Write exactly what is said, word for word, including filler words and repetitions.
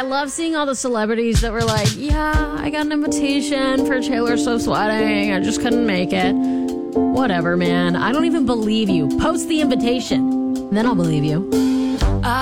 love seeing all the celebrities that were like, yeah, I got an invitation for Taylor Swift's wedding. I just couldn't make it. Whatever, man. I don't even believe you. Post the invitation. Then I'll believe you.